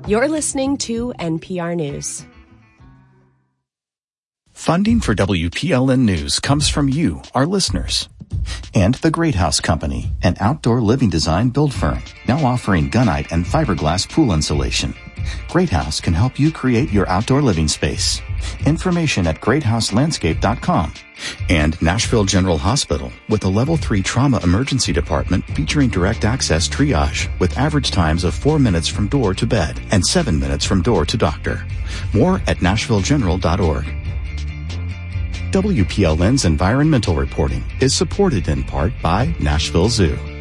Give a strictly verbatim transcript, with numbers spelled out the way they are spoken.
You're listening to N P R News. Funding for W P L N News comes from you, our listeners. And the Great House Company, an outdoor living design build firm, now offering gunite and fiberglass pool insulation. Great House can help you create your outdoor living space. Information at great house landscape dot com. And Nashville General Hospital, with a level three trauma emergency department featuring direct access triage with average times of four minutes from door to bed and seven minutes from door to doctor. More at nashville general dot org. W P L N's environmental reporting is supported in part by Nashville Zoo.